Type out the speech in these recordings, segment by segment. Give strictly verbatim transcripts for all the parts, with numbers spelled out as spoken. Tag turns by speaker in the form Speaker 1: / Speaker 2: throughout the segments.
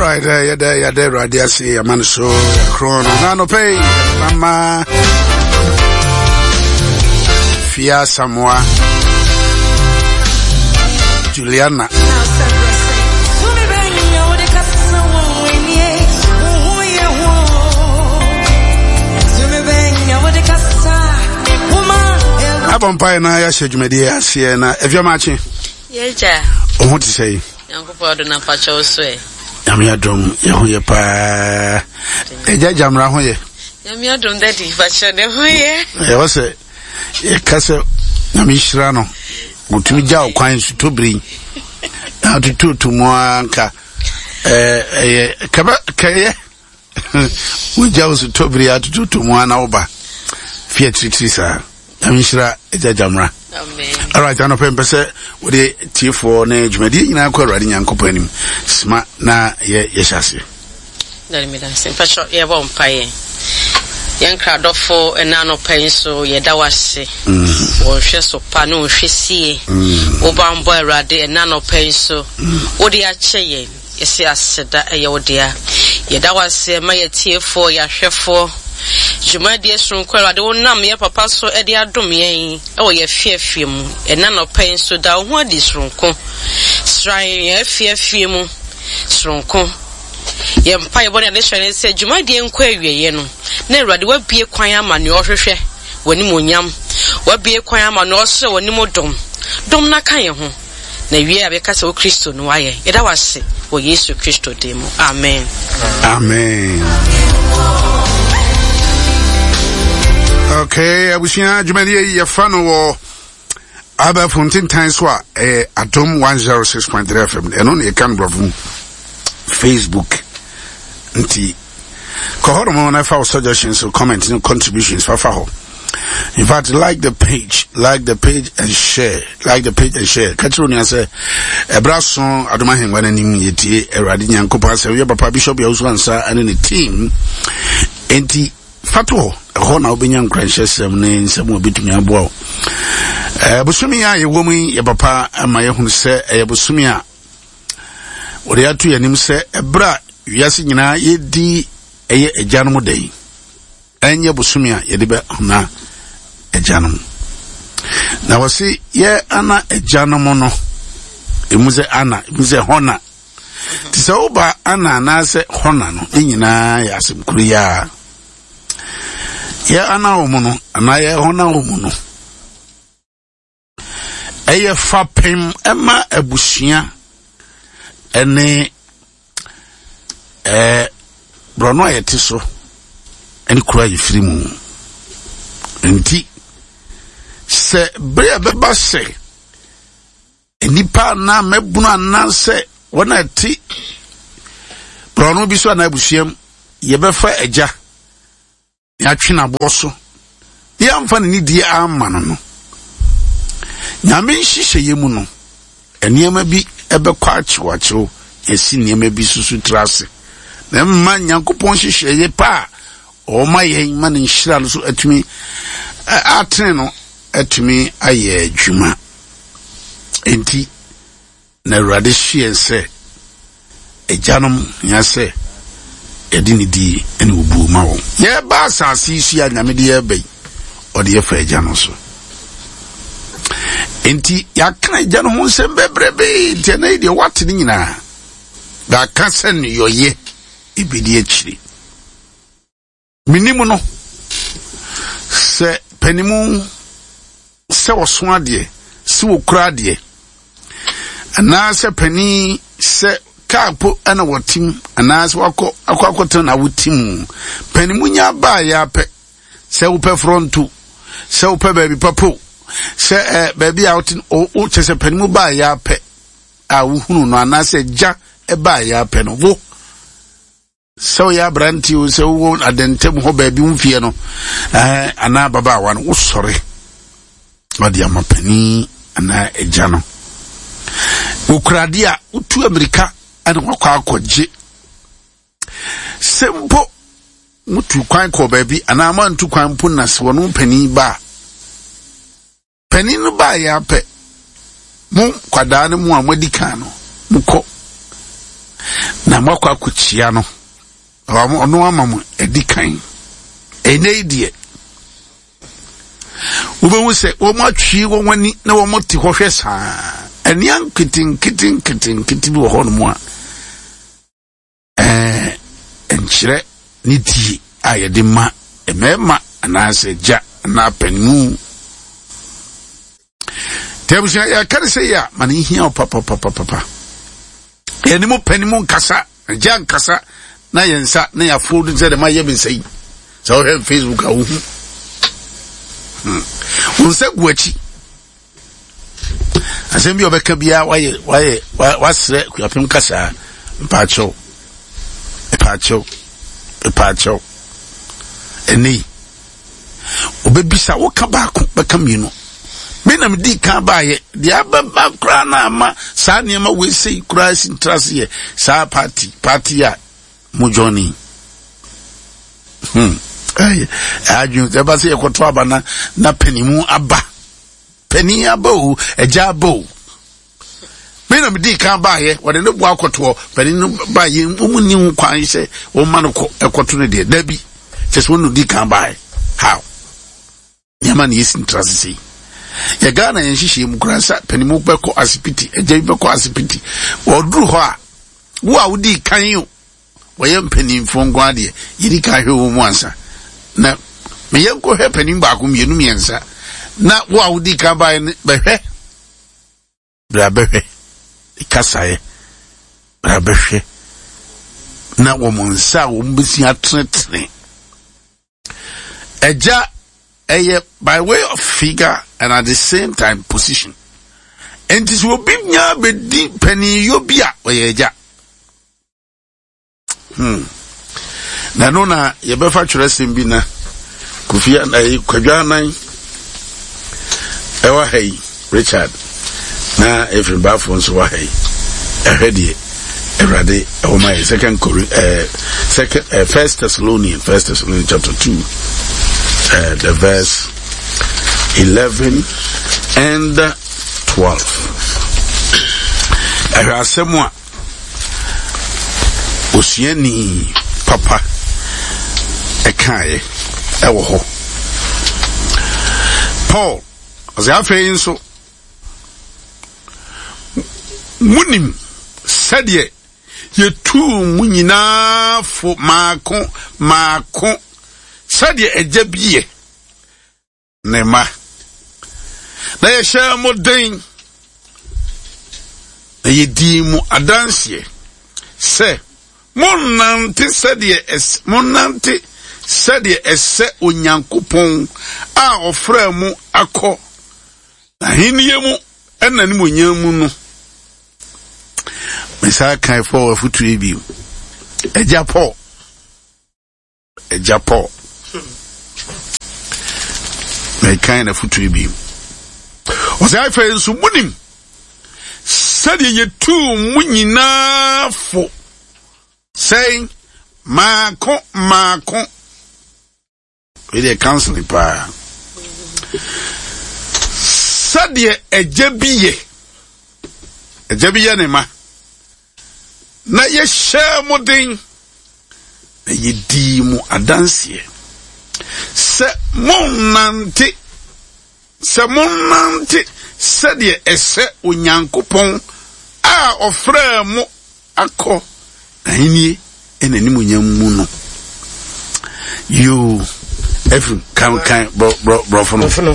Speaker 1: right, uh, yeah, there, yeah, there, right there, see, I'm on the show, Chrono, Nano Pay, Mama, Fia Samoa, Juliana. Vampire na ya shejumedi asie na evia machi
Speaker 2: yeja
Speaker 1: oho ti sei
Speaker 2: yankopo do na pacha oswe
Speaker 1: yamia dom ye ho ye pa eja jamra ho ye
Speaker 2: yamia dom daddy pacha de ho ye
Speaker 1: e wose e kase na mi shira no mutumi ja okwan su tobri na tutu mo anka eh eh kaba kaye uja su tobri atutu mo na oba fie tritrisa Amishra ejajamra.
Speaker 2: Amen.
Speaker 1: All right, ano pe mpese we dey T four na dwumadi nyina akwa Awurade Nyankopɔn anim. Sma na ye yeshase.
Speaker 2: Dali me dan se pacho ye bo mpaye. Yen kradofo enano pen so ye da wase. Mhm. Wo hwe so pa no hwe sie. Mhm. Wo ba mbo Awurade enano pen so. Wo de ache ye yesi aseda eye wo de a. Ye da wase ma ye T four ya hwefo. Juma de sunkwala de wonam ye papa so e de adom yen e wo ye fiafie mu e na no pen so da ho adi sunko sran ye fiafie mu sunko ye mpa ye bone de hwene se juma de nkwa awieye no na Awurade wa bie kwan ama ne ohwehwe woni monyam wa bie kwan ama no so woni modom dom na kan ye ho na wie abeka se wo Kristo no waye ye da wase wo Yesu Kristo demo amen
Speaker 1: amen. Okay, abushia jumadi ye fano wo aba fontin times wa eh Adom one oh six point three F M eno ne kan brofum Facebook nti kohoro mo na fa suggestions or comments and contributions fa fa ho. In fact, like the page, like the page and share, like the page and share. Katru ni ase ebrason Adom ahengwa na nim yeti Awurade Nyankopɔn ase we papa bishop ya usu ansa and the team enti fatuo ho na obenya nkranhyesem ne nsem obetumi aboa eh busumi ya yewomu ye papa ama ye hunu se eh busumi a wori atu yanim se ebra wiase nyina yedi eye ejanom dai enye busumi a yedi be na ejanom na wasi ye ana ejanom no emuze ana emuze hona tise oba ana na se hona no nyina ya asem kuriya ya ana omuno ana ye hona omuno eye fapem ema abusua ene eh brono ayete so eni kura yefiri mu enti se bre beba se enipa na mebunu ananse wona ti brono bi so na abusuam yebefa eja ya twina boso ya mfa ni die amma no no nyame nhihye yemu no eniema bi ebekwa achiwacho esi niema bi susu trase na mma Nyankopɔn hihye ye pa o ma ye ma ne nhira no so atumi atene no atumi aye adwuma enti na Awurade hye ense ejanom ya se edini di eni obu ma wo ye ba asase isu ya nyame de ye bai ode ye fa eja no so enti ya kana eja no ho sem bebrebe te na ide wat ni nyina da ka sen yoye ibidi akiri minimu no se penimu se woso ade se wokura ade ana se pani se kapo ana watim ana se wako akwakoto na wutim penimunya ba ya pe se upe frontu se upe baby papo se eh, baby out o o chese penimu ba ya pe a wuhunu no ana se ja e ba ya pe no wo so ya branti o se wo adentem ho baby mfie no eh ana baba wa no wo sore wadi amapani ana eja no ukradia utu Amerika ana wakwa akoje sempo mutu kwan ko baby ana ma ntu kwan pu na se wono pani ba pani no ba ya pe mu kwada ne mu amadi kan no muko na mwakwa kuchia no ono ama mu edi kan ene die ubewu se wo matwi wo wani na wo moti hwehwe saa enian kitin kitin kitin kitin wo ho no mu a eh enchire ni die ayede ma emema anase ja na panimu tebusia ya kare se ya mani hia papa papa papa eni mo panimu kasa ja kasa na yensa na ya fold nse de ma ye bensai so on Facebook a wo hmm unse guachi asembi obeka bia waye waye wasre kuapem kasa mpacho mpacho mpacho eni obebisa wo ka ba ko beka mienu me na medi ka ba ye dia ba kra na ma sa ne ma we sei kra sin trase ye sa party party ya mujoni hmm ai aju te ba se ekoto aba na na penimu aba peni aba o eja aba o me na medi ka ba ye wode ne bu akoto peni no ba ye omuni nkwan se o ma no ekoto ne de dabi just wonu di ka ba how yama ni is trase ya gana yenhihie mu kransa penimu beko asipiti eja beko asipiti oduru ho a wo a wodi kan yo waye mpanimfo ngwade yiri ka hwe wo mu ansa na me yenko hwe panim ba ko mienu miensa na wo a wodi ka ba behwe bra behwe ikasaye bra behwe na wo monsa wo mbisi atretre eja eye by way of figure and at the same time position and this will be nya be di pani yobia oye eja hmm na no na ye be fa twere sembi na kufia na kwadwa nan ewa hey Richard na every bafo so wa hey ehedie erade o my second uh, second uh, first Thessalonians first Thessalonians chapter two uh, the verse eleven and twelve era semwa osiani papa ekae ewo ho Paul azafe nso munim sadie yetu munyina fo maako maako sadie ejabie nema na yesha modern na yedi mu adansie se monante sadie es monante sadie ese onyankopon a ofra mu akọ na hiniye mu enani mu nyamu no mesa kan for afutu ebi eja Paul eja Paul me kan afutu ebi osa fa nsu munim sadie yetu munyina fo saying maako maako with the counseling pa sadie ejabiye ejabiye ne ma na ye share modern na ye di mu adansie se monante se monante sadie ese onyankopon a ofra mu akọ ahini enani mu nyamu no you every can can bro bro bro for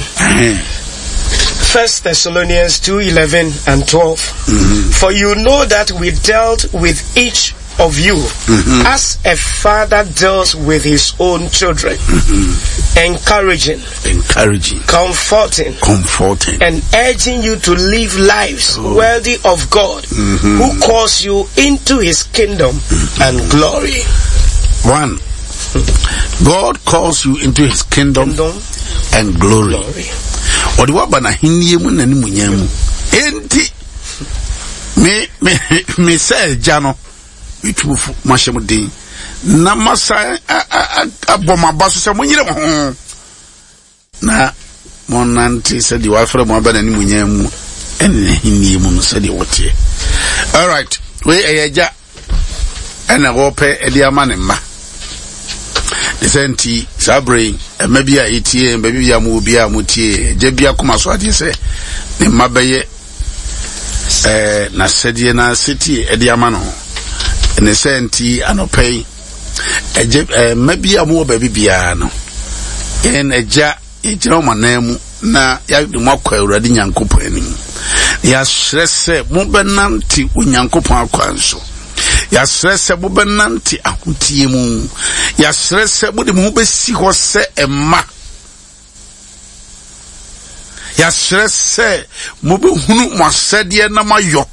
Speaker 3: First Thessalonians two eleven and twelve. Mm-hmm. For you know that we dealt with each of you mm-hmm. as a father deals with his own children, mm-hmm. encouraging,
Speaker 1: encouraging,
Speaker 3: comforting,
Speaker 1: comforting,
Speaker 3: and urging you to live lives oh. worthy of God, mm-hmm. who calls you into his kingdom mm-hmm. and glory.
Speaker 1: One, God calls you into his kingdom, kingdom and glory. glory. Or the wabana hinye mu na ni munyamu enti me me me say jano itufu mashem din na masa abomabaso se munyire ho na monanti se di wafre mo abana ni munyamu enne hinye mu se di wote. All right, we eja ena wope ediama ne ma desenti sabre emabi a etie emabi ya mu obi a mutie je bia koma so ade se ne ma beye eh na sedie na city ediama no ne senti anopei eje emabi a mu obi bia no en eja ejira omanam na ya de makwa Awurade Nyankopon anim ya srese mo benanti Onyankopon akwanso ya srese mo benanti ahutie mu ya srese mo de mo besi ho se emma ya srese mo be hunu mo asede na mayo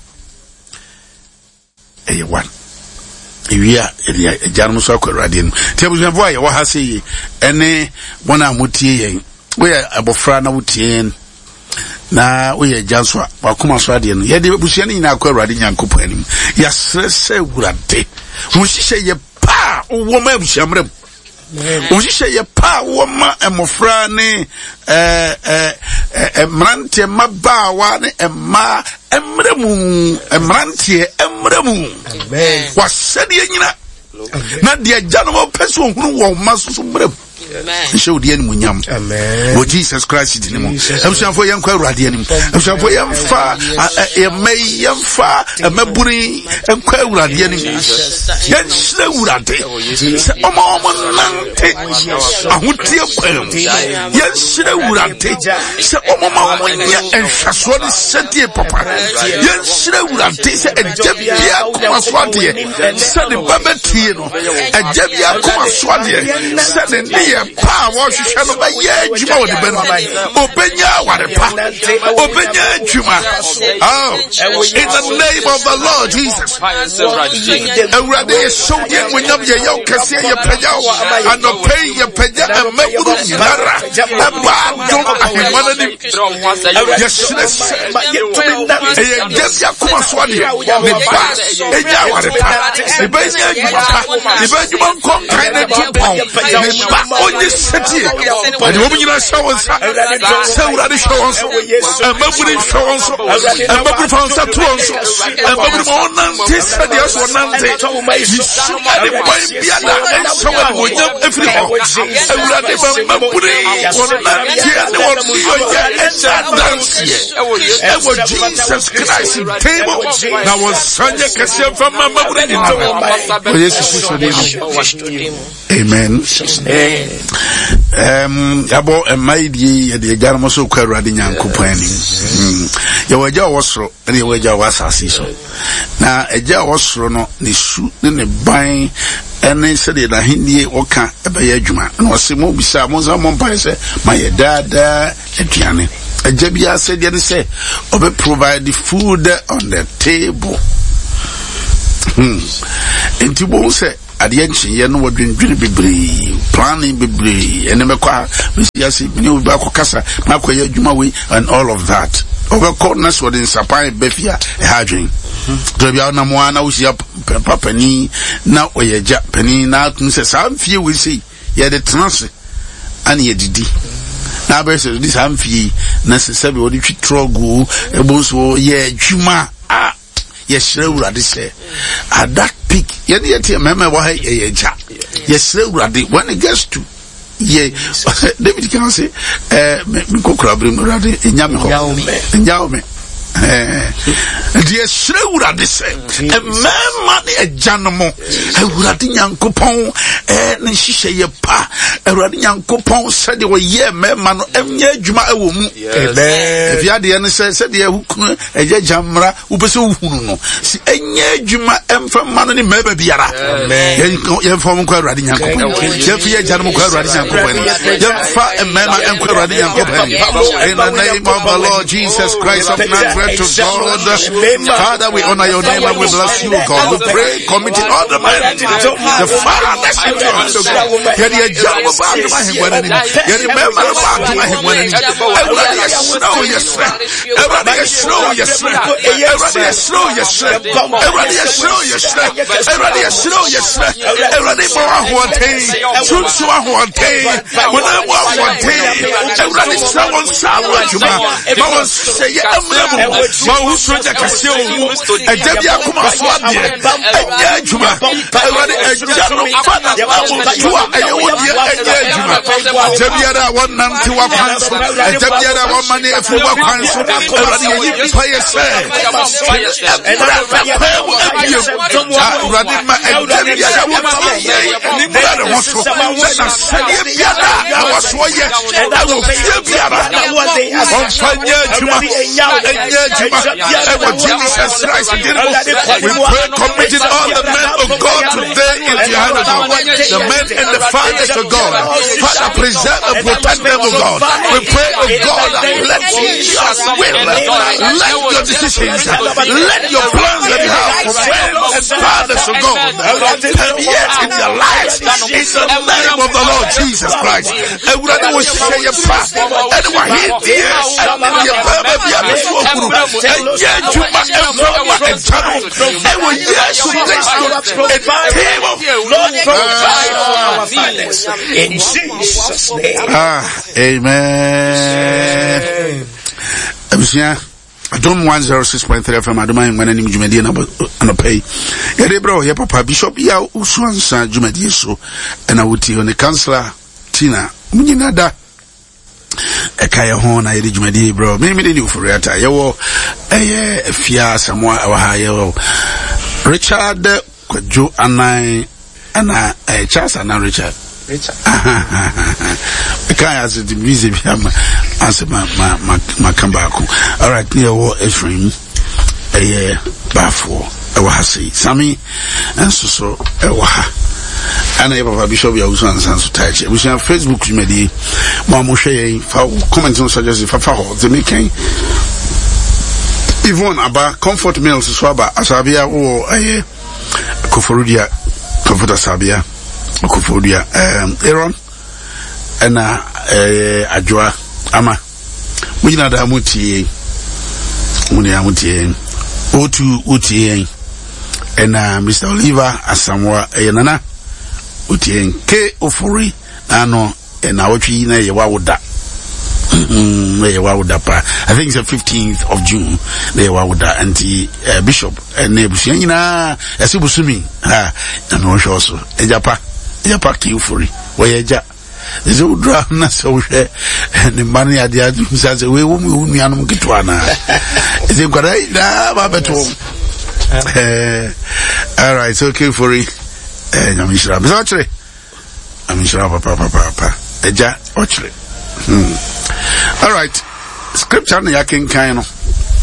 Speaker 1: eye wan ewia ejanum so akwa Awurade anim tiabuzuafo aye wo ha sei ene bona amutie yen we abofra na wutie na we janso akoma so ade no ye de busia ni na akwa Awurade Nyankopon anim ya srese Awurade wo hihye ye pa wo ma busia mrem wo hihye ye pa wo ma emofra ni eh eh emrante mabawa ni emma emremu emrante emremu amen wasede nyina na de janum peso hunu wo ma so mrem amen show the enemy nyam amen wo Jesus Christ di nimo amsafo yan kwa Awurade anim amsafo yan fa e mai yan fa maburi en kwa Awurade anim yan shira Awurade se omo omo nante ahotie kwam yan shira Awurade se omo ma omo nya enhwaso ni sedie papa yan shira Awurade se ejabia kuma swade se de babetie no ejabia kuma swade se de pa wa hwehwe no ba ye djuma wo de ben obenya warepa obenya djuma oh in the name of the Lord Jesus Awurade so ye munyam ye yo kase ye pagya and no pay ye pagya and maburu nara aba dum ahemana ni yes ye to me na ye jabia kuma so de ne ba enya warepa ne ba nya djuma pa ne ba djuma kon kan na djuma ne ba onye city and the woman you show us so Awurade show us and maburi show us and maburi found that to us and maburi on nante said yes on nante you should have the boy biada and so we jump every Awurade maburi on nante and what you get and dance here and what Jesus Christ table now was Sanya Kasia from maburi amen um yabo emaidi ye de garmo so kwa Awurade Nyankopon anim ye waja wosoro na ye waja wasase so na eja wosoro no ne su ne ne ban ene se de na hindie woka ebe ye adwuma na wose mo bisa mo za mo mpan se ma ye dada aduane eja bia se de ne se obe provide the food on the table hmm entibo se ade anchinye no wadwendwene bebre planning bebre ene mekwa mesiase mini obi akokasa na akoya adwuma we and all of that over coldness within sapai befia e hadwen to bia na mo ana usia papa ni na oyeja pani na tunse samfie we sei ye de transe ani ye didi na be se this samfie na se se be odi twitrogu ebonso ye adwuma ah yesre Awurade say at that peak yene yete meme wa ha yeja yesre Awurade when it gets to ye David can say eh me kokra brim Awurade enyame ho enyame eh die yesre Awurade say e mema ne ejanmo Awurade Nyankopon eh ne hihye ye pa Awurade Nyankopon said wo ye mema no emnya adwuma ewo mu amen if ya de ne say said ye hukunu eje jamra wo pese wo hunu no si enya adwuma emfa ma no ne meba biara amen ye fom ko Awurade Nyankopon ye fi ye janmo ko Awurade Nyankopon ye fa emema enko Awurade Nyankopon in the name of the Lord Jesus Christ of Nazareth to God Father we honor your name and we bless you God we pray committing all the men the fathers into your hands ye de jamu ba to my hwani ye remember ba to my hwani Awurade yesro yesro Awurade yesro yesro Awurade yesro yesro Awurade yesro yesro Awurade yesro yesro Awurade bo ahote sunsu ahote wona bo ahote Awurade sa won sa wajuma ba won say amramu ma wo soja kase o agya bi akoma so ade anya adwuma awade agya no fada tua aye wo die anya adwuma agya biara wonante wa kwan so agya biara wonmane afu wa kwan so awade yi paye se awade ma agya biara wonmane ni brother wo so na sade biara awaso ye awo fie biara on fanya adwuma anya adwuma ewo Jesus Christ. We pray committing all the men of God today into your hand, O God. The men and the fathers of God. Father, preserve and protect them, O God. We pray, O God, let your will, let your decisions, let your plans that you have for men and fathers of God permeate in their lives in the name of the Lord Jesus Christ. And we will share your path. And we're here, dear, and your Bible be a before group. And yet you must have and channel. And we yes to place a table. Lord, provide for our fathers. In Jesus' name. Ah, amen. Amen. Adom one oh six point three F M adoma en ngana nim dwumadi na no pay. Ya de bro, ya papa bishop ya usuansa dwumadi so na wuti on the counselor Tina. Munyina da ekaya ho na yedi dwumadi bro. Me me ni ufuriata. Ye wo eye afia samwa wa ha ye wo. Richard Kwadwo Anan ana eh Charles ana Richard. Richard. Ekaya as the music as ma ma ma kambako. All right, here wo Ephraim eye bafo e wa hasi. Sami enso so e wa ha. Ana ye papa bishop ya uso ansan so tache. We share Facebook comedy. Mo mo hwe fa comment on suggest fa fa ho. The making Yvonne aba comfort meals so aba asabia wo eye koforudia comfort asabia koforudia um Aaron ena eh adwoa ama mujina da mutie muni amutie otu utie ena Mister Oliver Asamwa enana utie ke ofori ano ena wotwi na ye wawoda mm ye wawoda pa. I think it's the fifteenth of June they wawoda anti uh, bishop and nebusu nyina esibusumi ha na no hwe so ejapa ejapa ki ofori we eja This old drama so and the money at the other says we won't be animal get one. Is it correct? All right, it's okay for it. And I'm sure I'm sorry. I'm sure papa papa eja ochre. All right. Scripture na yakin kind of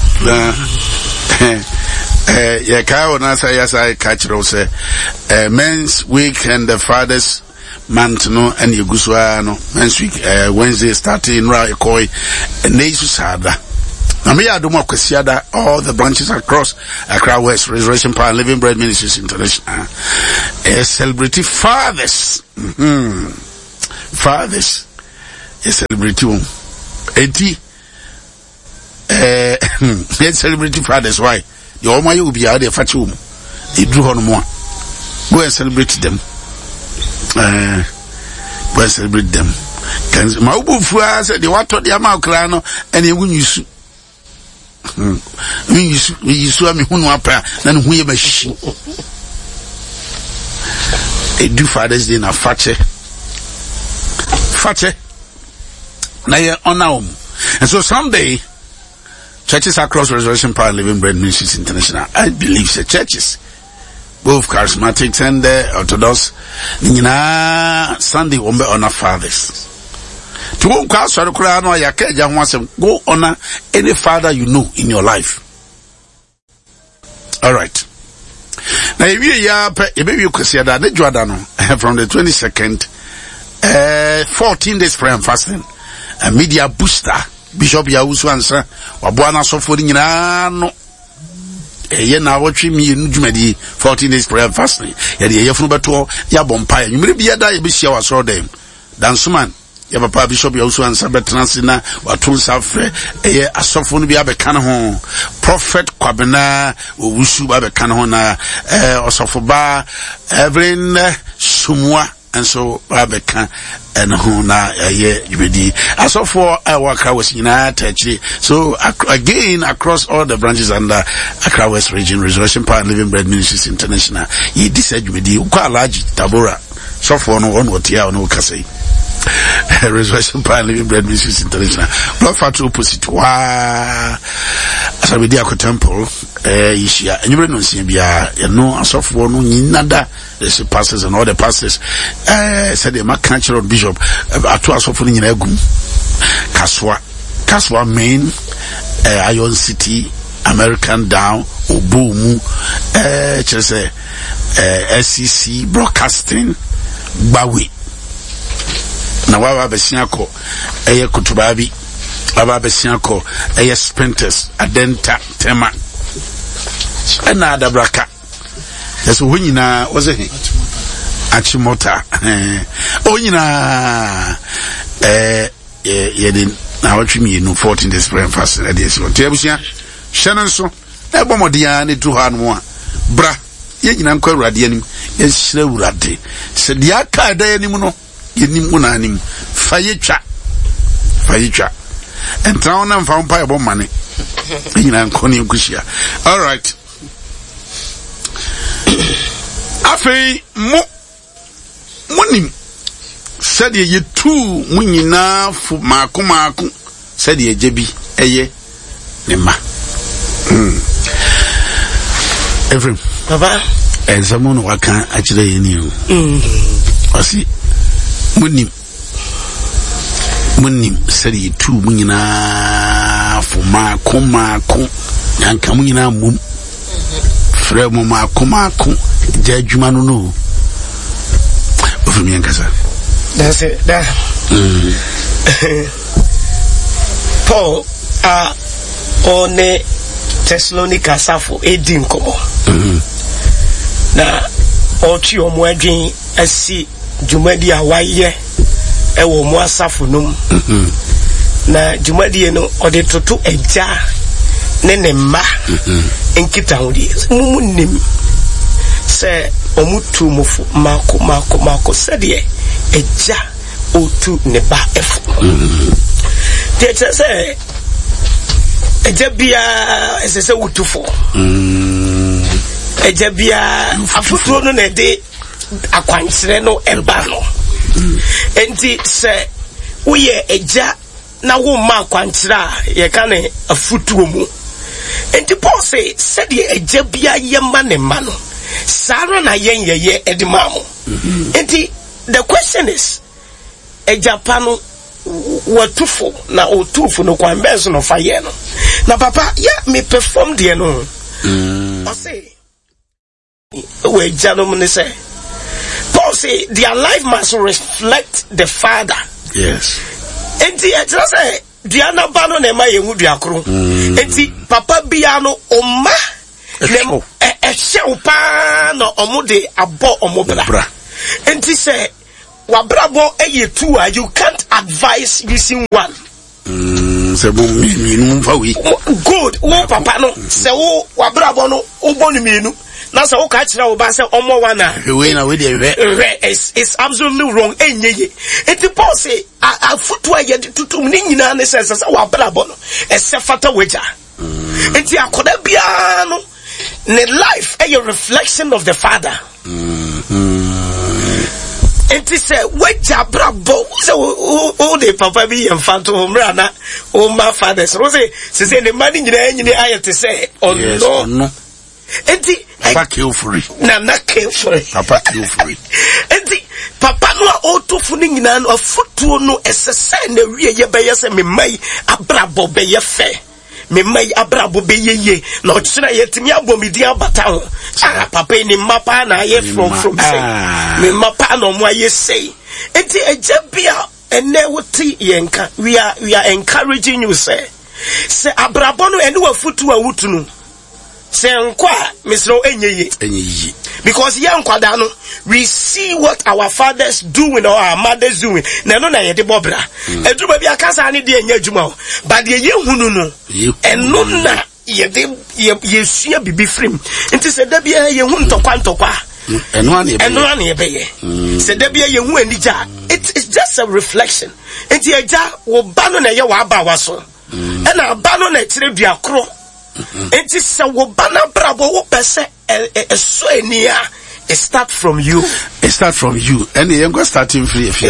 Speaker 1: eh yeah kai na say yes I catch it say men's week and the fathers month no and yeguswa no men's week uh, Wednesday starting right koi nesu sada na me adom akwasiada all the branches across Accra West Resurrection Power Living Bread Ministries International uh, celebrity fathers mm-hmm. fathers a celebrity um eti eh uh, celebrity fathers why the all my you be out there fatu um e dru hono mo go and celebrate them uh go and celebrate them can ma ubu fua say the what the am akra no and e wunyusu hmm wunyusu wunyusu am hunu apa na no hu ye mahihi e do Father's Day na fache fache na ye honor um. And so someday churches across Resurrection Power Living Bread Ministries International, I believe the churches, both charismatics and the Orthodox, nina Sunday won't be honor fathers. To go honor any father you know in your life. All right. Now if you are maybe you could see that the Jordan from the twenty-second, uh, fourteen days prayer and fasting, a media booster. Bishop Yawusu ansa wabwana sofori nyina no eye na wotwe mi ndwumadi fourteen days prayer fasting ye de yefunu beto ya bompa ya nwumire bia da ye be hia waso dem dansuman ya papa Bishop Yawusu ansa betransi na watul safre eye asofo no bia be kan ho prophet Kwabena Owusu ba be kan ho na eh osofo ba Evelyn Sumwa and so Abeka and Hona ye Jubedi. As of for our Accra West United, so ac- again across all the branches under Accra West Region Resurrection Power and Living Bread Ministries International, ye decide Jubedi, Uka large Tabora, so for no one what ya no Casay. Resurrection Power and Living Bread Ministries International. Blood fat opposite wa Asabediako Temple, eh, Ishia, and you don't see me, you know, as of one, nada, the pastors and all the pastors, eh, said the Mac Cultural Bishop, at two hours of in Egum, Kaswa, Kaswa Main, eh, Iron City, American Down, Obumu, eh, just eh, S C C, Broadcasting, Bawi. Na wawa besiako eye kutubabi wawa besiako eye sprinters adenta tema ena adabraka yeso hunyina waze he achimota eh onyina eh yedin na watwimi no fourteen days prayer fast na dey so tebusia hyenan so na bomodia ne tu ha no a bra ye nyina nkwa urade anim ye hyira urade se dia ka da anim no yenim unanim fayetwa fayetwa entra ona mfa mpa ebo mane nyina nkoni nkushia. All right, afei mo monim sade ye tu munyina fu maako maako sade ye jebi eye ne ma mm Ephraim
Speaker 3: baba
Speaker 1: enzamono waka akire yeni o mm osi munim munim sari tu munyina fu ma koma ko yanka munyina mum frɛ mo ma koma ko jadwuma no no ofumi yankasa
Speaker 3: that's it that mm. Paul a one Thessalonica safo edin komo mm. na ochi omo adwen asi jumadi awaye ewo mo asafo num mm-hmm. na jumadi no ode toto eja ne ne mma mm-hmm. enkita hodi mumunim se omutu mufu mako mako mako sede eja otu ne ba efu mm-hmm. te se eja bia esese wutufo mm eja bia afuturo no na de akwansere no eba no enti se uye eja na wo ma akwansere ye ka ne afutuo mu enti Paul say said ye eja bia ye ma ne ma no sara na yen ye ye edimamo enti the question is eja pa no watufo na otufo no kwa mbezo no fa ye no na papa ya me perform de no mm. I say we janom ne say Paul say their life must reflect the Father.
Speaker 1: Yes.
Speaker 3: Enti e just say Diana bano ne ma yemu duakro. Enti papa bia no oma ne e e hye pa no omo de abo omo bra. Enti say wabrabo eye two a you can't advise using one.
Speaker 1: Mm se bo mi nu fa wi.
Speaker 3: Good. Wo papa no se wo wabrabo no obo ni minu. Na say o ka kira wo ba say omo wana
Speaker 1: we na we dey re
Speaker 3: is is absolutely wrong enyeye enti Paul say afutu aye tutum ni nyina ne say say wa brabo no e se fata weja enti akoda bia no ne life a reflection of the Father enti say weja brabo say o de papa bi emfanto homra na o ma father so say say ne mani nyina nyine ayete say oh no enti
Speaker 1: papa kill free
Speaker 3: na na kill free
Speaker 1: papa kill free
Speaker 3: enti papa no otofu ni nyina no afutuo no esese na wie ye be yese me mai abrabo be ye fe me mai abrabo be ye ye na o kira yetimi abomidi abata ho ah papa ni mapa na ye from from say me mapa no mo aye say enti ejabia ene woti yenka we are we are encouraging you say say abrabo no ene wafutu awutu no say nkwa misro enyeye
Speaker 1: enyeye
Speaker 3: because ya nkwada no we see what our fathers doing or our mothers doing na no na ye de bobra eduma bia kasa ne de enya adwuma but de ye hunu no eno na ye de ye sua bibi frim nti se da bia ye hu ntokwa ntokwa
Speaker 1: eno an ye
Speaker 3: eno an ye beye se da bia ye hu anija it's just a reflection enti eja wo ba no na ye wa ba wa so e na ba no na tire dua kro enti se wo ba na brabo wo pese e so enia it start from you
Speaker 1: it start from you and you go starting free if you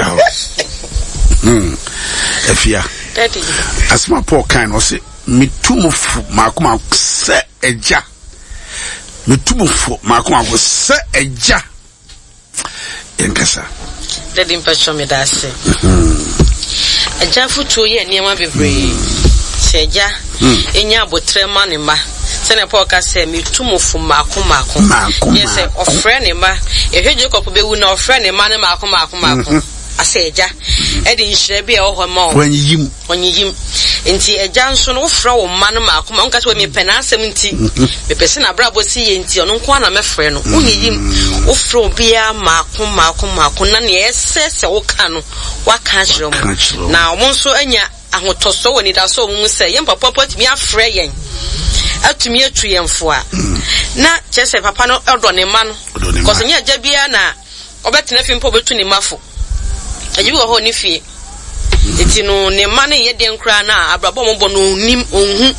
Speaker 1: hmm if you
Speaker 2: daddy
Speaker 1: as my poor kind was it me tumufu makoma se eja me tumufu makoma go se eja enkasa
Speaker 2: daddy mpacho me da se eja futu ye niam bebre se eja enya abotrema ne ma se na Paul ka se me tumufu makoma makoma yes e ofre ne ma ehwe Jacob be wu na ofre ne ma ne makoma makoma aseja e de nhire bia o ho ma o
Speaker 1: wanyim
Speaker 2: wanyim enti eja nso no ofra wo ma no makoma nka se me pena asem nti me pese na brabo si ye nti ono nko na mefre no wonyim ofra bia makoma makoma makoma na ne ese se wo ka no waka hire mo na omo nso anya ahotoso woni da so omo se ye papa papa mi afre yen atumi atu yemfo a na chese papa no odo ne ma no cause nya eja bia na obetena fimpo betu ne mafo ajibi wo ho ni fie eti no ne ma ne ye den kra na abrabo mo bo no nim onhu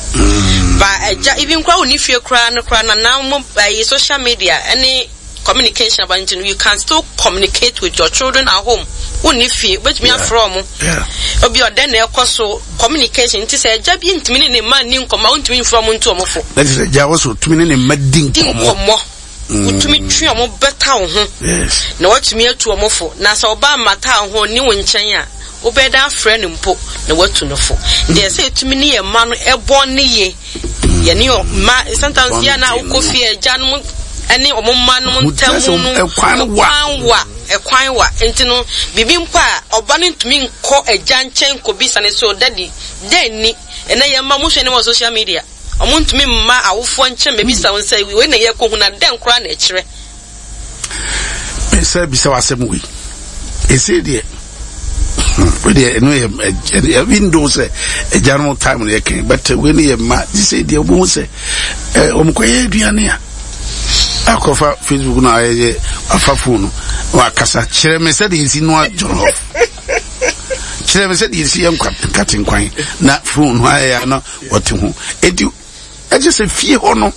Speaker 2: ba eja even kra oni fie kra na kra na na mo by social media any communication about it, you can still communicate with your children at home oni fie but me from
Speaker 1: yeah
Speaker 2: obi ode na ekoso communication nti say eja bi ntimi ne ma ni nkoma ntimi from ntu omofo
Speaker 1: that is eja was ntimi ne ma din
Speaker 2: komo utumi twa mo beta wo ho
Speaker 1: yes
Speaker 2: na watumi atu omofo na sa oba mata ho ni wo nchen a obeda friend mpo na watu nofo dey say utumi ne ye ma no ebo ne ye ye ni ma sometimes ya na ukofi eja no ani omomma no ntamu no ekwanwa ekwanwa enti no bibi mpo a oba ne ntumi nko eja nchen ko bisa ne so daddy den ni ena ye ma mo hwe ne mo social media omuntumi mma awofo nche mebisa won say we na ye ko huna den kra na ekire
Speaker 1: say bisa wasem we e say de we de no ye window say e general time na ye kan but we na ye ma say de obo say eh omkoye aduane a akofa Facebook na ye afa phone wa kasa kire me say de nsi no ajono kire me say de nsi yankwa katin kwan na phone ha ya na wote ho edi I just say fie hono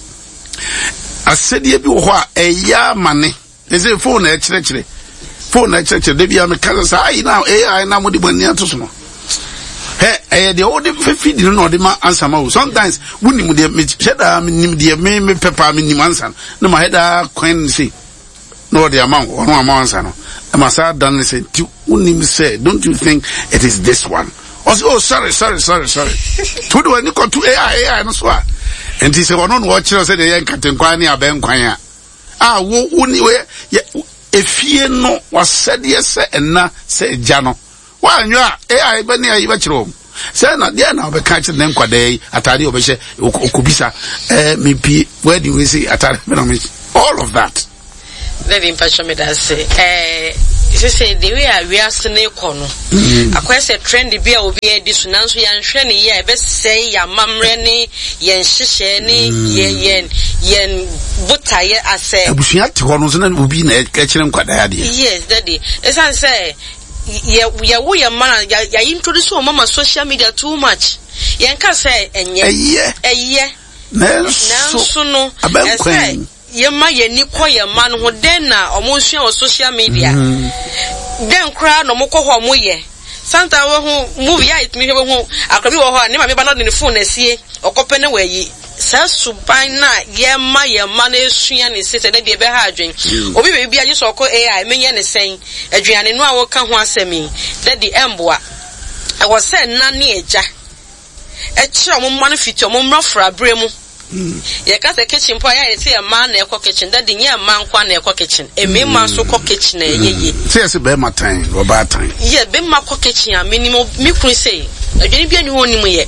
Speaker 1: asedi bi wo ho a eya mane they say phone na kire kire phone na kire kire de bia me kasa sai na A I na mo di bani atoso no he eh de o de feed no de ma answer ma sometimes woni mu de me sheda me nim de me me pepper me nim answer na ma heda kwen say no de amount ono amount answer no e ma sa dan say ti woni me say don't you think it is this one oh sorry sorry sorry sorry to do any to A I A I no so a enti se wono no wo kire se de ye nkatenkwan ne abenkwan a ah wo woni we efie no wasede se ena se gya no wa anwa A I ba ne ayi ba kire o se na de na obeka kire ne nkwadai atare obehye okobisa eh mepi where do we see atare all of that
Speaker 2: very impassionate me that say eh you say the way we are sene kono akwese trend bi a obi edi so nanso ya nhwe ne ye be say ya mamre ne ye nhihye ne ye yen yen butaye ase
Speaker 1: abusua te hono so na obi na ka kire nkwada ya de
Speaker 2: yes daddy esan say ye ye wo ye man ya introduce o mama social media too much yen ka say enye
Speaker 1: eye
Speaker 2: eye
Speaker 1: nanso
Speaker 2: no
Speaker 1: abenkwan
Speaker 2: yema ye ni ko ye man ho den na omonhua o social media den kra no mokọ ho mo ye santa wo hu movie ya it mi hwe hu akrabi wo ho ne ma me ba no ne phone asie okope ne wa yi sa suban na yema ye man esua ne sese de be ha adwen obi be bia so ko A I menye ne sen adwuane no a wo ka ho asemi de di emboa e wo se na ne eja e kire o mo man fiti o mo mrafra bremu ye ka se kitchen po ya ese e man na ekọ kitchen daddy nye man kwa na ekọ kitchen e me man so kọ kitchen e yeye
Speaker 1: se ese be ma tan o ba tan
Speaker 2: ye be ma kọ kitchen a minimum mi kun say adwene bia ni woni mu ye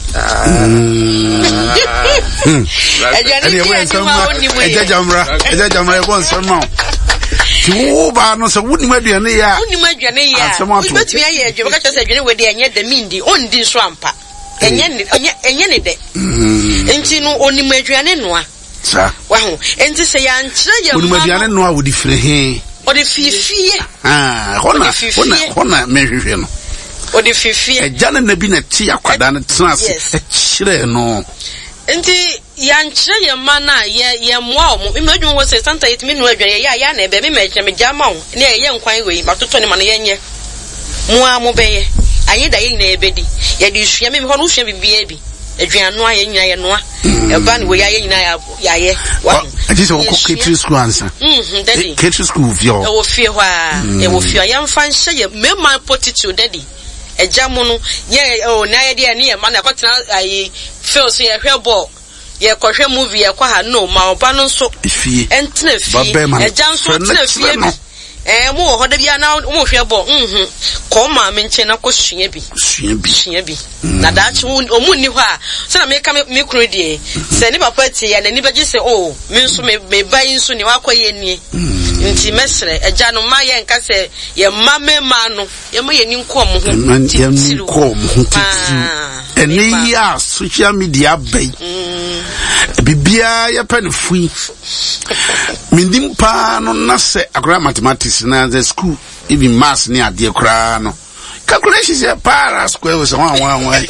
Speaker 2: adwene bia ni woni mu ye
Speaker 1: eja jamra eja jamra e bon sermon ti ba no se woni mu aduane ya
Speaker 2: woni mu aduane ya betimi aye adwene ka che se adwene we de enye de mindi ondi nso ampa enye enye enye ne de enti no onimu aduane noa
Speaker 1: Sir.
Speaker 2: Wow. And to say, I'm sure you're
Speaker 1: going to know with the free.
Speaker 2: Or the fee.
Speaker 1: Ah, Hona, Hona, Hona, Mary.
Speaker 2: Or the fee.
Speaker 1: A Janet Nebina Tia Quadan, yes, a chile no.
Speaker 2: And the young your manna, yeah, yeah, wow. Imagine what says Santa, it means where ya yana, baby, make them a jamon, near a young quite way, but to twenty money yen. Moi, mobile. I ain't dying, baby. Yet you shame him, who shall be baby. A Gianoa, and Noa, a van where I ya, well, I just all catering school answer. Hm, daddy, catering school of your. I will fear why, I will fear young fan say, make my potato, daddy. A jamono, yeah, oh, nay, dear, near man, I feel see a hair ball. Ye kwahwe movie ye kwa no ma oba no so entena fie e jan so entena fie bi eh mo ho da bia na mo hwe bo mhm ko ma me nche na ko sua bi
Speaker 1: sua bi
Speaker 2: sua bi na da chi omu ni ho a se na me ka me kuro die se ni papa tie ya na ni beji se oh me nso me me bai nso ni wakoye ni nti mesre e jan no ma ye nka se ye ma me ma no ye mo ye ni nko mo ho
Speaker 1: ye ni nko mo ho titi eni ya social media bai bibia ya pen fui mindim pa no na se akra mathematics na the school even maths ni ade kra no calculations ya para square was one one one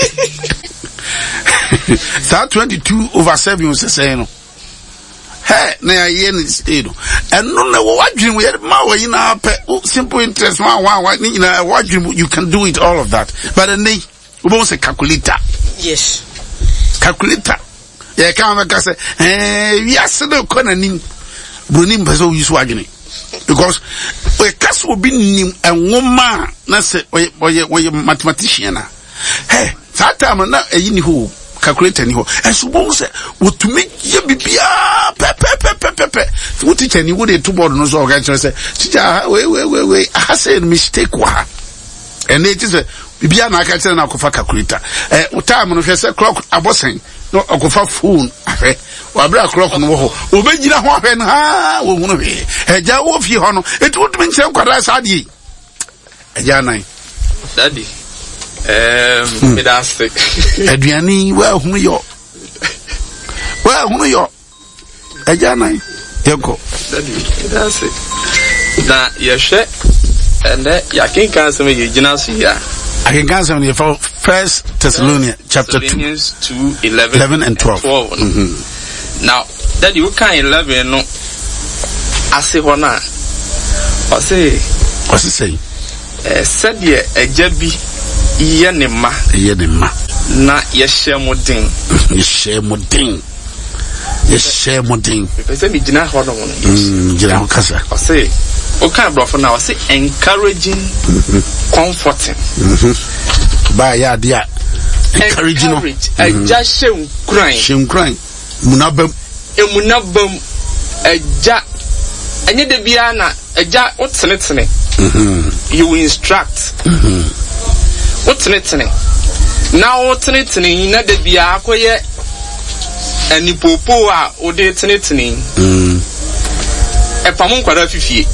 Speaker 1: so twenty-two over seven was say no hey na ye ni say no and no na wadwin we ma we na pe simple interest one one one ni na wadwin you can do it all of that but then we won't say calculator
Speaker 2: yes
Speaker 1: calculator. Yeah, come and say, eh, yes, no, Conanim, Brunim has always wagging because a cast will be nim and woman, not say, or your mathematician. Hey, that time, I'm not a yin who calculate any who, and suppose what to make you be pepe, pepe, pepe. What teach any wood to board no so against say, wait, wait, wait, wait, I said mistake, and it is a Bibiana, I can tell now, calculator. Eh, what time on the clock, I was saying. No, akofa phone ahwe wa bra clock no ho obegina ho ahwe no ha wo hunu he eja wo fi ho no eti wotumi nche nkwada sa de eja nan
Speaker 4: daddy um me da stick
Speaker 1: aduani wa hunu yo wa hunu yo eja nan yego
Speaker 4: daddy da stick na ye hwe ende ya kin kan se me gina so ya
Speaker 1: I can answer on your First Thessalonians chapter two,
Speaker 4: two eleven,
Speaker 1: eleven and twelve.
Speaker 4: twelve. Mm-hmm. Now, that you can eleven, no, I say one. I say,
Speaker 1: what's it say?
Speaker 4: Eh, said ye a jabby yenima,
Speaker 1: yenima,
Speaker 4: na yeshamoding,
Speaker 1: yeshamoding, yeshamoding.
Speaker 4: If I say, me dina hold on,
Speaker 1: Jina Kasa.
Speaker 4: I say, what kind of brother now? I say, encouraging, comforting.
Speaker 1: Mm-hmm. By ya, dear. Encouraging.
Speaker 4: A just shame crying.
Speaker 1: Shame crying. Munabum.
Speaker 4: A munabum. A ja. And yet the biana. A ja. What's listening? You instruct. What's listening? Now what's listening? Not the biakoye. And the popoa or the listening. A pamon quite a fifty.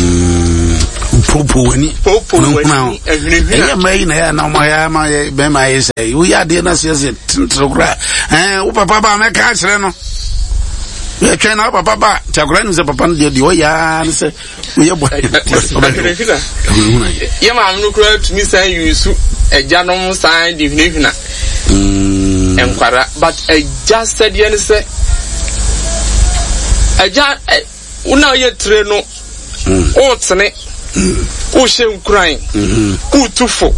Speaker 1: Popo ni
Speaker 4: popo
Speaker 1: ni eh mai na na ma ma be mai say we ya de na se se tintrokra eh o papa ba me ka kire no we twen na papa ba chakura ni se papa no de o ya ni se we ye boy
Speaker 4: ye ma no kura to me say you su eja no sign de hina mm enkwara but I just said you say eja una ye tre no o tsene o shem crying o tufo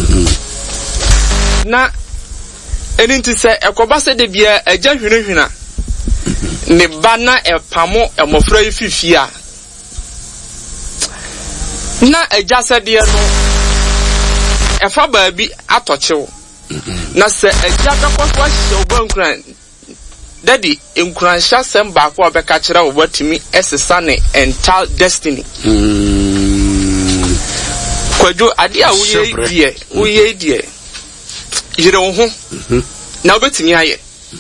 Speaker 4: na enti say ekoba se de bia eja hwinehwina ne ba na epamo emofra ififia na eja se de no efa ba bi atochewo na se eja kakofo hye obankran daddy enkuransha sem ba ko obeka kire obatimi esesa ne entire destiny
Speaker 1: mm
Speaker 4: kwajo ade a woye die woye die jire wo ho na obetimi aye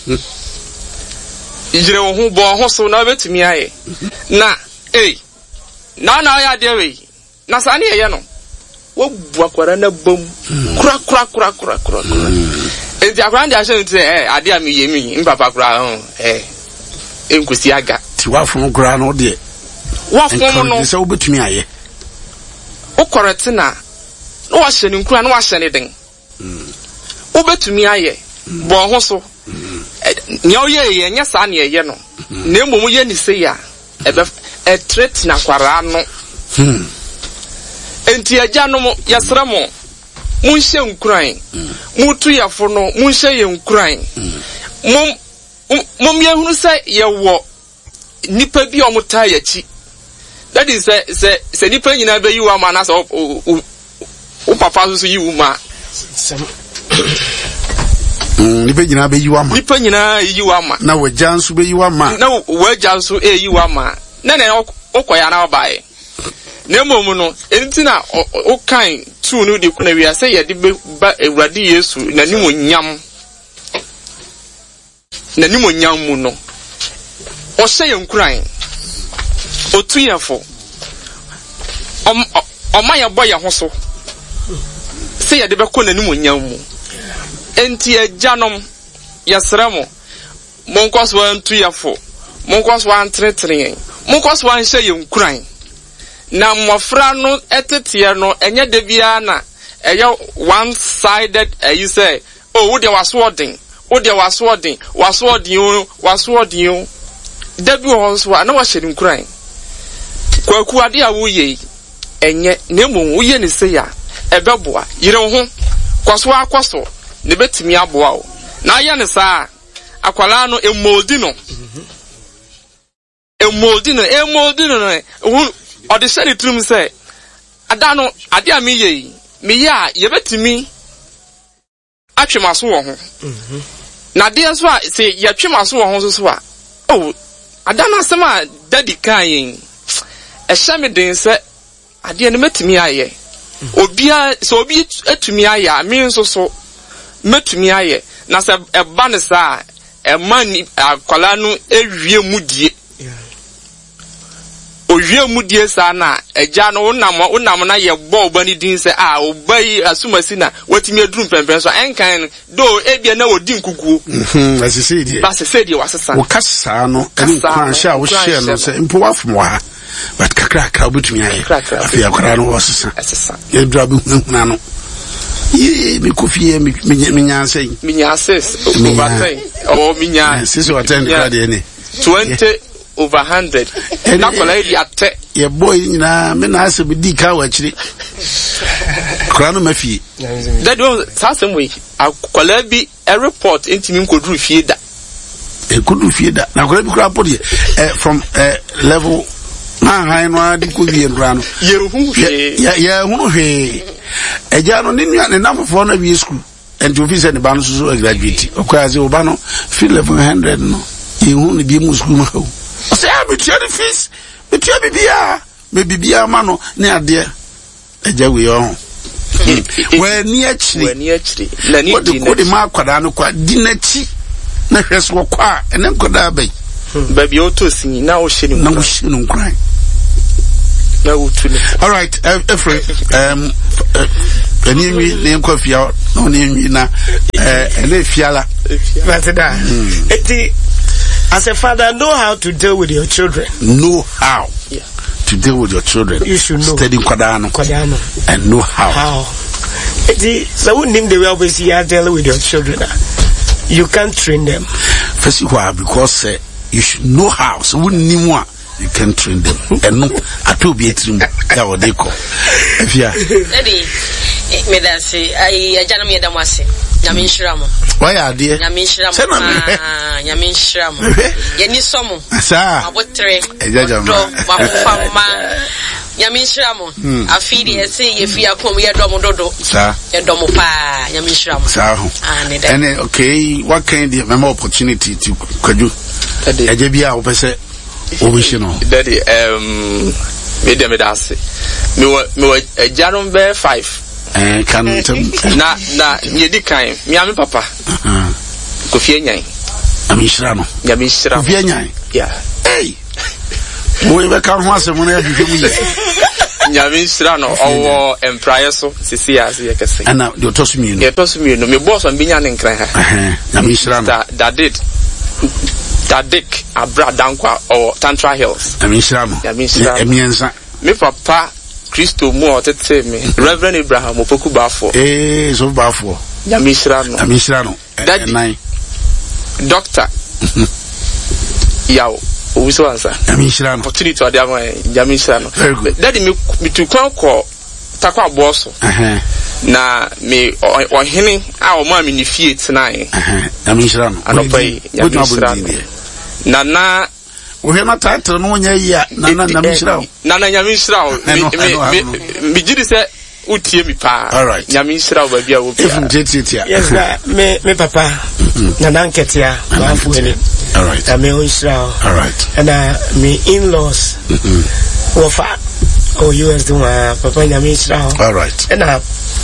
Speaker 4: jire wo ho bo ho so na obetimi aye na eh na na ya de we na sane ye no wo bu akwara na bom kura kura kura kura kura enti akwara ndi ashe nti eh ade a me yemi mi papa kura ho eh enkosi aga
Speaker 1: ti wafom kura no de
Speaker 4: wafom no
Speaker 1: se obetumi aye
Speaker 4: o correct na no wa hye ne nkura no wa hye ne den obetumi aye bo ho so nya oye ye nya sa na ye no na emom ye ni se ya ebe e threat na kwara no
Speaker 1: hmm
Speaker 4: enti agya no yasra mo munhye nkuran mutu yafo no munhye ye nkuran mom mom ye hunu se ye wo nipa bi omuta yachi that is say say say nipa nyina be yiwa ma na so o papa so yiwu ma
Speaker 1: nipa nyina be yiwa ma
Speaker 4: nipa nyina yiwa ma
Speaker 1: na wagya nso be yiwa ma
Speaker 4: na wagya nso e yiwa ma na na okoya na obae na mom no enti na o kan tu no de kuna wi say ye de ba Ewurade Yesu na ni monyam na ni monyam mu no o hye ye nkuran otu yefo om oma ya boy ho so say ye de be ko na ni monyam mu enti agyanom yasramo monkos wan tu yefo monkos wan tretre monkos wan hye ye nkuran na mofra no etete no enye de bia na eye one sided you say oh wo de waswording wo de waswording waswording waswording da bi ho so na wa hye nkuran kwaku ade a wo ye enye na emu wo ye ne se ya ebeboa yire ho kwaso akwaso ne betimi aboa o na aya ne saa akwala no emoldi no emoldi no emoldi no hu odi se ni trum se ada no ade a me ye me ya ye betimi atwemaso wo ho na de so a se ye twemaso wo ho so so a oh ada na sema daddy kan yin e hye me den se ade ne metimi aye obia so obi atumi aye me nso so metumi aye na se e ba ne sa e mani akwala no ewie mudie owie mudie sa na eja no unam unam na ye bo obani din se a obai asumasi na watimi aduru pempen so enkan do ebia na odi nkukuo
Speaker 1: mhm asese die
Speaker 4: asese die wasesa
Speaker 1: wo kasa no eni kwan sha wo share no se mpo wafom wa but kakra kakra obetumi aye afia akra no wasesa
Speaker 4: asesa
Speaker 1: ye dra bi hunhuna no ye mi kofie mi mi nyanse
Speaker 4: mi nyanse overtime o mi nyanse
Speaker 1: sisi watend credit ni
Speaker 4: twenty over one hundred na kola idi ate
Speaker 1: ye boy nyina me na ase bi di ka wa chiri kra no mafie
Speaker 4: that do sasem we akola bi a report intimi nkoduru fie da
Speaker 1: e koduru fie da na kola bi kra podi eh from eh level na hai no adi ko wie ndra no
Speaker 4: ye hu hwe
Speaker 1: ya ya hu hwe eja no ne nua ne namfo na wie school and officer ne ba no so graduate okwaze oba no fee level one hundred no ye hu ne bi mu school ma ho say am tia the fees me tia bibia me bibia ma no ne ade eja we yo we ni achiri
Speaker 4: we ni achiri na ni
Speaker 1: di ko di ma kwada no kwa di na chi na hweso kwa ene nkoda bai
Speaker 4: ba bi o to sin na o hye ni
Speaker 1: na o hye no nkran
Speaker 4: na o tu ni
Speaker 1: all right Efre um eni mi ne nkofia no ne mi na eh ele fiala
Speaker 3: that's that eti as a father, know how to deal with your children.
Speaker 1: Know how
Speaker 3: yeah.
Speaker 1: to deal with your children.
Speaker 3: You should know.
Speaker 1: Study Kwadano.
Speaker 3: Kwadano.
Speaker 1: And know how.
Speaker 3: How. So who name the way obviously you are dealing with your children? You can't train them.
Speaker 1: First of all, because uh, you should know how. So who name one, you can train them. And no, I told you it's that what they call. If you are.
Speaker 2: Daddy, me that say, I jana me damwase. Nyame nshiramo.
Speaker 1: Why are they?
Speaker 2: Nyame nshiramo. Ah, nyame nshiramo. Ye ni somo.
Speaker 1: Sa.
Speaker 2: Abotre.
Speaker 1: Ejaja
Speaker 2: ma. Do mafama. Nyame nshiramo. Afidi e say ye fi akom ye dom dodo.
Speaker 1: Sa.
Speaker 2: Ye dom pa nyame nshiramo.
Speaker 1: Sa.
Speaker 2: Ah, ne da.
Speaker 1: And okay, what kind of member opportunity to kwaju? Eje bia wo pese obishi no.
Speaker 4: Daddy um me dem da ase. Me me ejaron be five.
Speaker 1: Eh kan
Speaker 4: na na yedi kan mi ami papa ko fie nyan
Speaker 1: ami shira no
Speaker 4: ya mi shira
Speaker 1: fie nyan
Speaker 4: yeah
Speaker 1: hey mo be kan ho asem na ahwehwe mu ye
Speaker 4: nya mi shira no owo empire so sisi ya se yekese
Speaker 1: ana de otosu mi no
Speaker 4: ye tosu mi no me boss on binya ne nkran ha
Speaker 1: eh nya mi shira no
Speaker 4: that that did Dadik Abra Dankwa or Tantra Hills.
Speaker 1: I mean, Shram.
Speaker 4: I mean, Shram. Me papa Christo Mo tete me. Reverend Abraham Opoku Bafo.
Speaker 1: Eh, so Bafo.
Speaker 4: Yami Shram.
Speaker 1: Yami Shram.
Speaker 4: Daddy. Doctor. Yao. We so answer.
Speaker 1: Yami Shram.
Speaker 4: Opportunity to Adama Yami Shram. Daddy me me to kwa takwa boss.
Speaker 1: Uh-huh.
Speaker 4: Na me o hene a o ma me ni fie tonight.
Speaker 1: Uh-huh. Yami Shram.
Speaker 4: Anopai Yami Shram. Na na
Speaker 1: we have not title no nya ya na na Yami Shram.
Speaker 4: Na na Yami Shram. Me me me gidi say utie mi pa.
Speaker 1: All right.
Speaker 4: Yami Shram ba bia wo.
Speaker 1: If Jetia.
Speaker 3: Yes, me me papa. Na nanketia ba fueni.
Speaker 1: All right.
Speaker 3: Na me Shram.
Speaker 1: All right.
Speaker 3: And uh, me in-laws. Mhm. Wofa. Oh, U S do my papa Yami Shram.
Speaker 1: All right.
Speaker 3: And uh,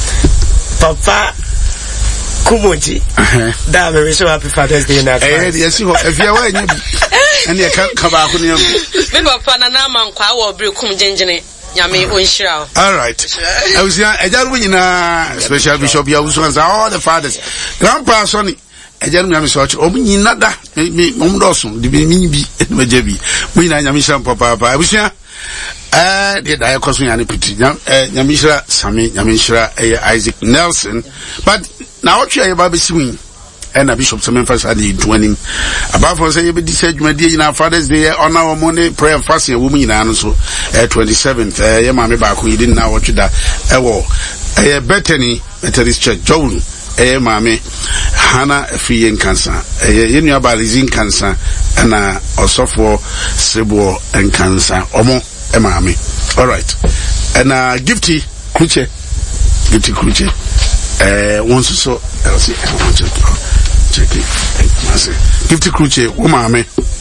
Speaker 3: papa Kumoji. Uh-huh. That I'm so happy Father's Day now.
Speaker 1: Eh, yes, if you are and you can't come back on you.
Speaker 2: Me papa na na man kwa wo bre kum jenjene Yami Onshira.
Speaker 1: All right. I was here a jaru nyina special bishop ya uso answer all the fathers. Grandpa Sonny a jaru nyame so o nyi nada me mom doso de bi mi bi e ma jabi. Mu nyina nyame sham papa papa. I was here eh de da yakoso nyane piti nyame shira Sami nyame shira Isaac Nelson but na otwe ya ba besiwin and a bishop some emphasis at the twenty. Above for say you be decided in our Father's Day on our Monday prayer and fasting a woman in answer at twenty seventh. Uh, yeah, mammy back who didn't know what you da. A war. A Bethany Methodist Church, Joel. A mammy Hannah free in cancer. A yen about is in cancer and uh, also for Sebo and cancer. Omo, a mammy. All right. And uh, Gifty Kuche. Gifty Kuche. Uh, once or so, I'll see. I want to check it. Gifty Kuche, Omame.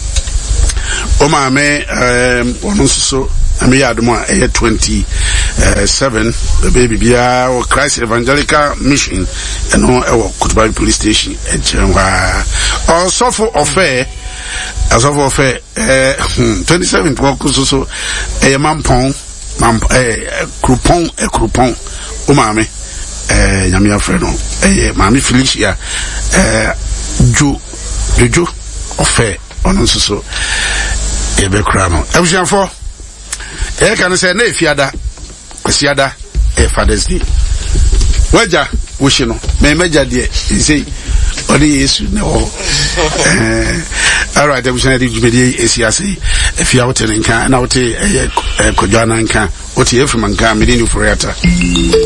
Speaker 1: Omame, um, one so, I may add more, a twenty seven, the baby Bia or Christ Evangelical Mission, and no, our Kutubari Police Station, and Chenwa. Also for affair, as of affair, uh, twenty seven, so, a mampon, mamp, a croupon, a croupon, Omame. Eh, nyame afredo eh mami Felicia eh ju jojo ofe ono nso e be kra no abusianfo eh kan say na efiada kwasiada eh Father's Day waja woshi no me meja de say odi Yesu ne ho eh all right abusiana di jumedi esiase efia wote nka na wote eh kodwana nka wote efuma nka medini foriata